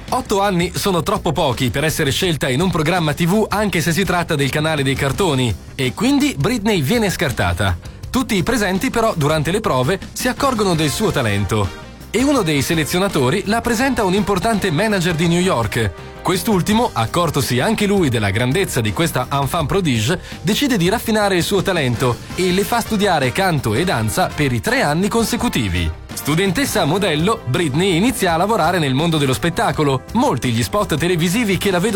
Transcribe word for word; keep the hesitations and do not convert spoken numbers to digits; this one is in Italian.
Otto anni sono troppo pochi per essere scelta in un programma tivù anche se si tratta del canale dei cartoni, e quindi Britney viene scartata. Tutti i presenti però durante le prove si accorgono del suo talento e uno dei selezionatori la presenta a un importante manager di New York. Quest'ultimo, accortosi anche lui della grandezza di questa enfant prodige, decide di raffinare il suo talento e le fa studiare canto e danza per i tre anni consecutivi. Studentessa modello, Britney inizia a lavorare nel mondo dello spettacolo. Molti gli spot televisivi che la vedono